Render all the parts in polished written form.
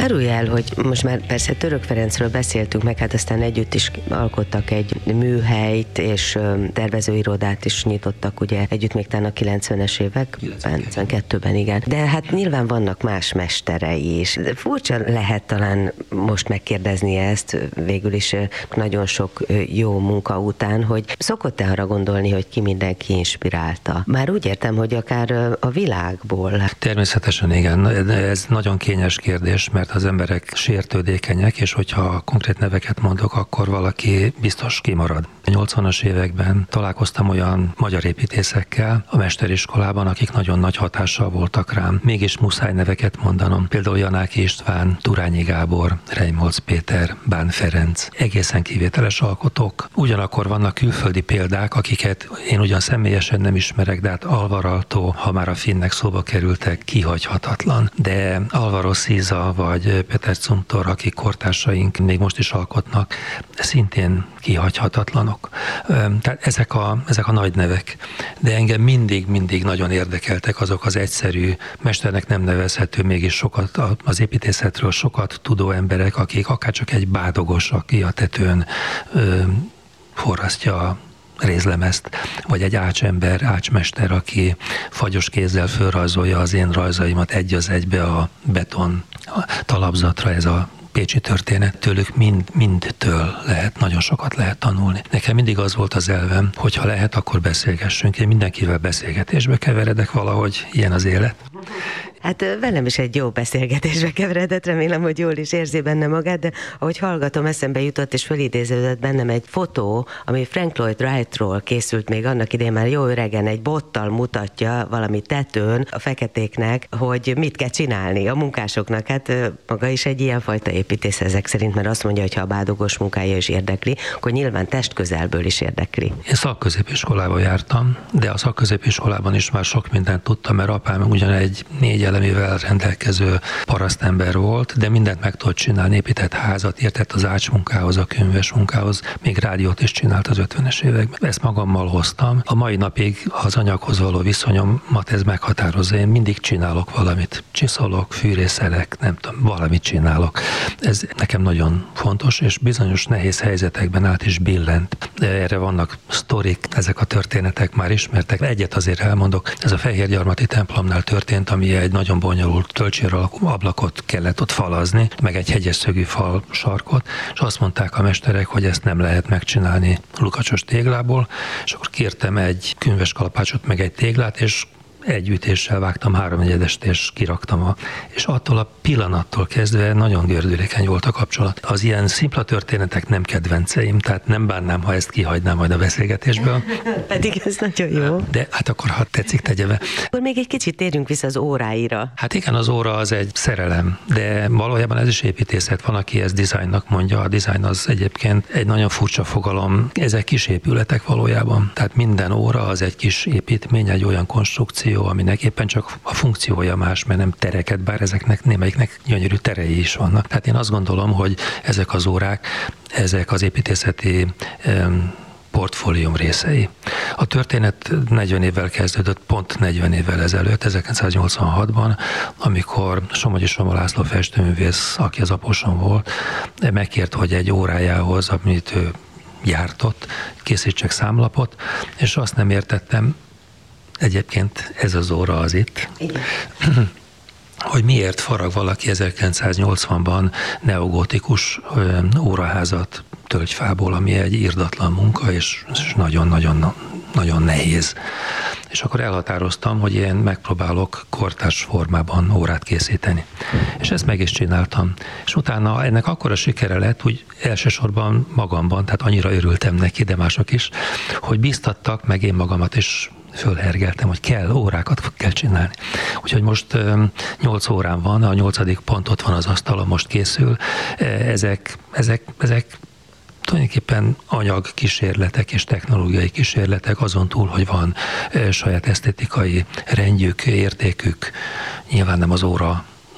Árulj el, hogy most már persze Török Ferencről beszéltünk meg, hát aztán együtt is alkottak egy műhelyt, és tervezőirodát is nyitottak, ugye együtt még talán a 90-es években, 92-ben, igen. De hát nyilván vannak más mesterei is. Furcsa lehet talán most megkérdezni ezt, végül is nagyon sok jó munka után, hogy szokott-e arra gondolni, hogy ki mindenki inspirálta? Már úgy értem, hogy akár a világból. Természetesen igen, ez nagyon kényes kérdés, mert az emberek sértődékenyek, és hogyha konkrét neveket mondok, akkor valaki biztos kimarad. A 80-as években találkoztam olyan magyar építészekkel a mesteriskolában, akik nagyon nagy hatással voltak rám. Mégis muszáj neveket mondanom. Például Janáki István, Turányi Gábor, Reimholz Péter, Bán Ferenc. Egészen kivételes alkotók. Ugyanakkor vannak külföldi példák, akiket én ugyan személyesen nem ismerek, de hát Alvar Aalto, ha már a finnek szóba kerültek, kihagyhatatlan. De Alvaro Siza vagy Peter Zumthor, akik kortársaink még most is alkotnak, szintén kihagyhatatlanok. Tehát ezek a nagy nevek. De engem mindig nagyon érdekeltek azok az egyszerű, mesternek nem nevezhető, mégis sokat az építészetről sokat tudó emberek, akik akárcsak egy bádogos, aki a tetőn forrasztja a rézlemezt, vagy egy ácsmester, aki fagyos kézzel fölrajzolja az én rajzaimat egy az egybe a beton talapzatra, ez a pécsi történet, tőlük mindtől lehet, nagyon sokat lehet tanulni. Nekem mindig az volt az elvem, hogy ha lehet, akkor beszélgessünk. Én mindenkivel beszélgetésbe keveredek, valahogy ilyen az élet. Hát velem is egy jó beszélgetésbe keveredett, remélem, hogy jól is érzi benne magát, de ahogy hallgatom, eszembe jutott és fölidéződött bennem egy fotó, ami Frank Lloyd Wrightról készült még annak idején, már jó öregen egy bottal mutatja valami tetőn a feketéknek, hogy mit kell csinálni a munkásoknak. Hát maga is egy ilyenfajta építész ezek szerint, mert azt mondja, hogy ha a bádogos munkája is érdekli, akkor nyilván testközelből is érdekli. Én szakközépiskolába jártam, de a szakközépiskolában is már sok mindent tudtam, mert apám ugyan egy 4 elemével rendelkező parasztember volt, de mindent meg tudott csinálni, épített házat, értett az ácsmunkához, a könyves munkához, még rádiót is csinált az 50-es években. Ezt magammal hoztam. A mai napig az anyaghoz való viszonyomat ez meghatározza. Én mindig csinálok valamit. Csiszolok, fűrészelek, nem tudom, valamit csinálok. Ez nekem nagyon fontos, és bizonyos nehéz helyzetekben át is billent. De erre vannak sztorik, ezek a történetek már ismertek. Egyet azért elmondok, ez a Fehérgyarmati templomnál történt, ami egy nagyon bonyolult tölcsér alakú ablakot kellett ott falazni, meg egy hegyes szögű fal sarkot, és azt mondták a mesterek, hogy ezt nem lehet megcsinálni lukacsos téglából, és akkor kértem egy könyves kalapácsot, meg egy téglát, és egy ütéssel vágtam 3/4-est, és kiraktam és attól a pillanattól kezdve nagyon gördülékeny volt a kapcsolat. Az ilyen szimpla történetek nem kedvenceim, tehát nem bánnám, ha ezt kihagynám majd a beszélgetésből. Pedig ez nagyon jó. De hát akkor, ha tetszik, tegye be. Akkor még egy kicsit térjünk vissza az óráira. Hát igen, az óra az egy szerelem, de valójában ez is építészet. Van, aki ezt dizájnnak mondja. A dizájn az egyébként egy nagyon furcsa fogalom. Ezek kis épületek valójában. Tehát minden óra az egy kis építmény, egy olyan konstrukció, aminek éppen csak a funkciója más, mert nem tereket, bár ezeknek némelyiknek gyönyörű terei is vannak. Tehát én azt gondolom, hogy ezek az órák, ezek az építészeti portfólium részei. A történet 40 évvel kezdődött, pont 40 évvel ezelőtt, 1986-ban, amikor Somogyi Soma László festőművész, aki az aposom volt, megkért, hogy egy órájához, amit ő gyártott, készítsek számlapot, és azt nem értettem, egyébként ez az óra az itt, igen. Hogy miért farag valaki 1980-ban neogótikus óraházat tölgyfából, ami egy irdatlan munka, és nagyon nehéz. És akkor elhatároztam, hogy én megpróbálok kortárs formában órát készíteni. És ezt meg is csináltam. És utána ennek akkora sikere lett, úgy elsősorban magamban, tehát annyira örültem neki, de mások is, hogy bíztattak, meg én magamat is fölhergeltem, hogy órákat kell csinálni. Úgyhogy most 8 órán van, a 8. pont ott van az asztalon, most készül. Ezek tulajdonképpen anyagkísérletek és technológiai kísérletek, azon túl, hogy van saját esztétikai rendjük, értékük. Nyilván nem az óra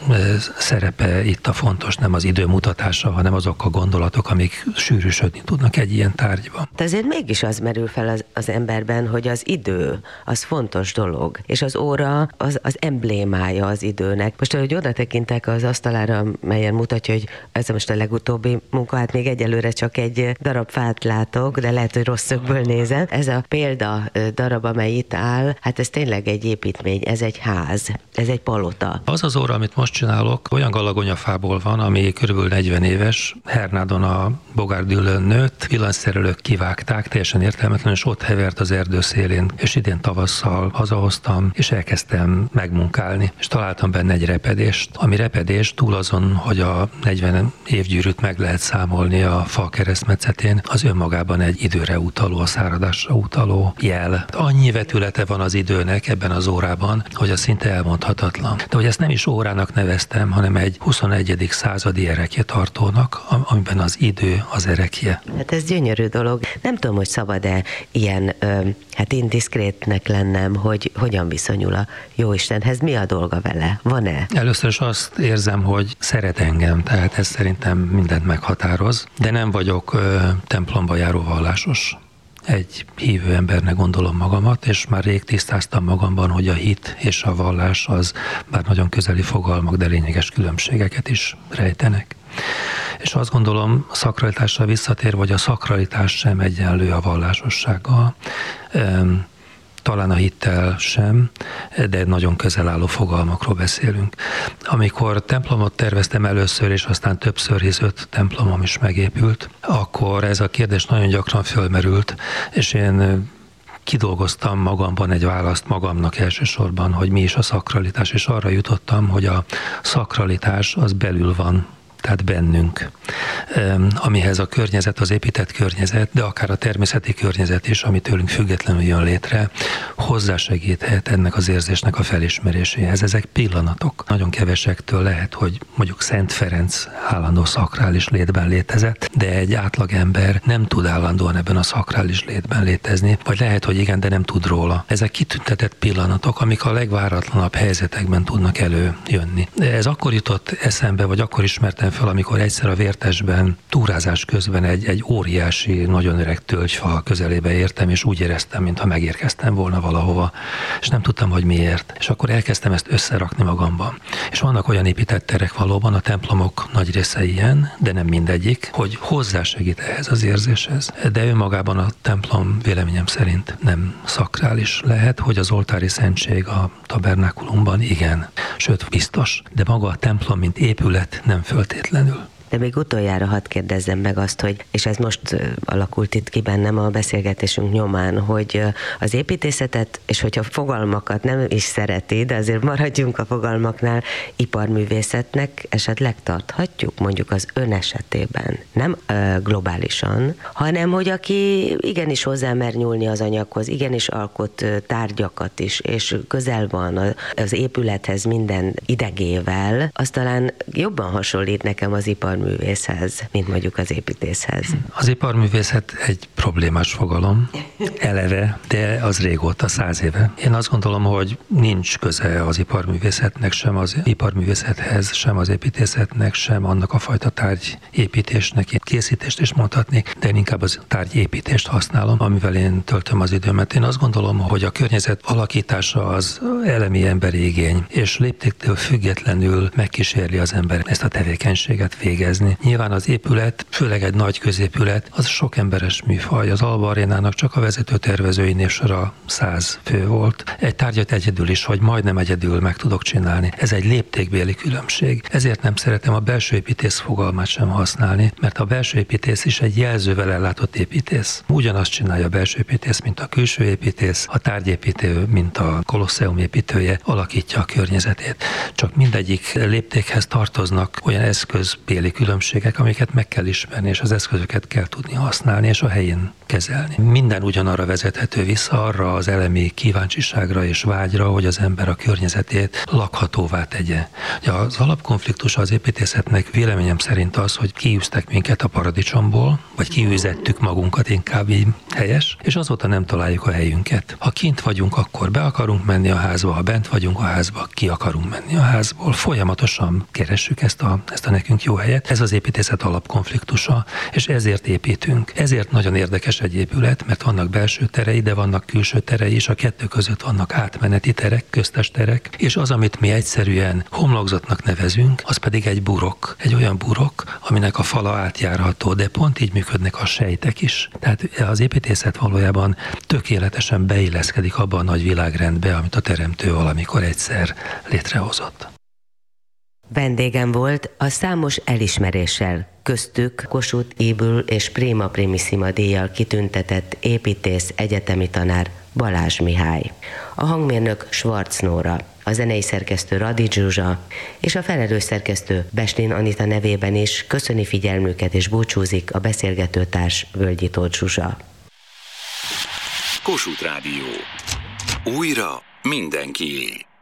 szerepe itt a fontos, nem az idő mutatása, hanem azok a gondolatok, amik sűrűsödni tudnak egy ilyen tárgyban. De azért mégis az merül fel az emberben, hogy az idő, az fontos dolog, és az óra az emblémája az időnek. Most, ahogy oda tekintek az asztalára, melyen mutatja, hogy ez most a legutóbbi munka, hát még egyelőre csak egy darab fát látok, de lehet, hogy rossz szögből nézem. Ez a példa darab, amely itt áll, hát ez tényleg egy építmény, ez egy ház, ez egy palota. Az óra, amit most csinálok, olyan galagonyafából van, ami körülbelül 40 éves, Hernádon a bogárdűlőn nőtt, villanyszerelők kivágták, teljesen értelmetlen, és ott hevert az erdő szélén, és idén tavasszal hazahoztam, és elkezdtem megmunkálni, és találtam benne egy repedést. Ami repedés túl azon, hogy a 40 évgyűrűt meg lehet számolni a fa keresztmetszetén, az önmagában egy időre utaló, a száradásra utaló jel. Annyi vetülete van az időnek ebben az órában, hogy az szinte elmondhatatlan. De hogy ezt nem is órának neveztem, hanem egy 21. századi erekjetartónak, amiben az idő az erekje. Hát ez gyönyörű dolog. Nem tudom, hogy szabad-e ilyen indiszkrétnek lennem, hogy hogyan viszonyul a Jóistenhez, mi a dolga vele? Van-e? Először is azt érzem, hogy szeret engem, tehát ez szerintem mindent meghatároz, de nem vagyok templomba járó vallásos. Egy hívő embernek gondolom magamat, és már rég tisztáztam magamban, hogy a hit és a vallás az bár nagyon közeli fogalmak, de lényeges különbségeket is rejtenek. És azt gondolom, a szakralitásra visszatér, vagy a szakralitás sem egyenlő a vallásossággal. Talán a hittel sem, de nagyon közel álló fogalmakról beszélünk. Amikor templomot terveztem először, és aztán többször, hisz 5 templomom is megépült, akkor ez a kérdés nagyon gyakran fölmerült, és én kidolgoztam magamban egy választ magamnak elsősorban, hogy mi is a szakralitás, és arra jutottam, hogy a szakralitás az belül van, tehát bennünk, amihez a környezet, az épített környezet, de akár a természeti környezet is, ami tőlünk függetlenül jön létre, hozzásegíthet ennek az érzésnek a felismeréséhez. Ezek pillanatok. Nagyon kevesektől lehet, hogy mondjuk Szent Ferenc állandó szakrális létben létezett, de egy átlagember nem tud állandóan ebben a szakrális létben létezni, vagy lehet, hogy igen, de nem tud róla. Ezek kitüntetett pillanatok, amik a legváratlanabb helyzetekben tudnak előjönni. Ez akkor jutott eszembe, vagy akkor ismertem fel, amikor egyszer a Vértesben túrázás közben egy óriási, nagyon öreg tölgyfa közelébe értem, és úgy éreztem, mintha megérkeztem volna valahova, és nem tudtam, hogy miért. És akkor elkezdtem ezt összerakni magamban. És vannak olyan épített terek valóban, a templomok nagy része ilyen, de nem mindegyik, hogy hozzásegít ehhez az érzéshez. De önmagában a templom véleményem szerint nem szakrális. Lehet, hogy az oltári szentség a tabernákulumban igen, sőt biztos, de maga a templom, mint épület nem föltétlenül. De még utoljára hadd kérdezzem meg azt, hogy, és ez most alakult itt ki bennem a beszélgetésünk nyomán, hogy az építészetet, és hogyha fogalmakat nem is szereti, de azért maradjunk a fogalmaknál, iparművészetnek esetleg tarthatjuk, mondjuk az ön esetében, nem globálisan, hanem hogy aki igenis hozzámer nyúlni az anyaghoz, igenis alkot tárgyakat is, és közel van az épülethez minden idegével, az talán jobban hasonlít nekem az iparművészhez, mint mondjuk az építészhez. Az iparművészet egy problémás fogalom, eleve, de az régóta, 100 éve. Én azt gondolom, hogy nincs köze az iparművészetnek, sem az iparművészethez, sem az építészetnek, sem annak a fajta tárgyépítésnek. Én készítést is mondhatnék, de én inkább az tárgyépítést használom, amivel én töltöm az időmet. Én azt gondolom, hogy a környezet alakítása az elemi emberi igény, és léptéktől függetlenül megkísérli az ember ezt a tevékenységet végezni. Nyilván az épület, főleg egy nagy középület, az sok emberes műfaj. Az Alba Arénának csak a vezető tervezői névsora 100 fő volt. Egy tárgyat egyedül is, hogy majdnem egyedül meg tudok csinálni. Ez egy léptékbéli különbség. Ezért nem szeretem a belső építész fogalmát sem használni, mert a belső építész is egy jelzővel ellátott építész. Ugyanazt csinálja a belső építész, mint a külső építész, a tárgyépítő, mint a Kolosseum építője alakítja a környezetét. Csak mindegyik léptékhez tartoznak olyan eszközbéli különbségek, amiket meg kell ismerni, és az eszközöket kell tudni használni, és a helyén kezelni. Minden ugyanarra vezethető vissza, arra az elemi kíváncsiságra és vágyra, hogy az ember a környezetét lakhatóvá tegye. Ugye az alapkonfliktus az építészetnek véleményem szerint az, hogy kiűztek minket a paradicsomból, vagy kiűzettük magunkat, inkább így helyes, és azóta nem találjuk a helyünket. Ha kint vagyunk, akkor be akarunk menni a házba, ha bent vagyunk a házba, ki akarunk menni a házból. Folyamatosan keressük ezt a nekünk jó helyet. Ez az építészet alapkonfliktusa, és ezért építünk. Ezért nagyon érdekes egy épület, mert vannak belső terei, de vannak külső terei is, a kettő között vannak átmeneti terek, köztes terek, és az, amit mi egyszerűen homlokzatnak nevezünk, az pedig egy burok. Egy olyan burok, aminek a fala átjárható, de pont így működnek a sejtek is. Tehát az építészet valójában tökéletesen beilleszkedik abba a nagy világrendbe, amit a teremtő valamikor egyszer létrehozott. Vendégem volt a számos elismeréssel, köztük Kossuth Ybl és Prima Primissima díjjal kitüntetett építész egyetemi tanár Balázs Mihály, a hangmérnök Schwarz Nóra, a zenei szerkesztő Radics Zsuzsa és a felelős szerkesztő Beslin Anita nevében is köszöni figyelmüket és búcsúzik a beszélgetőtárs Völgyi Tóth Zsuzsa. Kossuth Rádió. Újra mindenkié.